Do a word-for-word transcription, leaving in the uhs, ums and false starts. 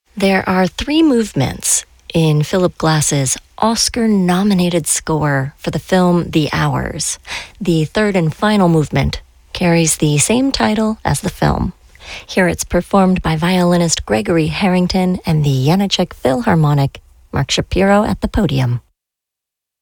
There are three movements in Philip Glass's Oscar-nominated score for the film The Hours. The third and final movement carries the same title as the film. Here it's performed by violinist Gregory Harrington and the Janacek Philharmonic, Mark Shapiro at the podium.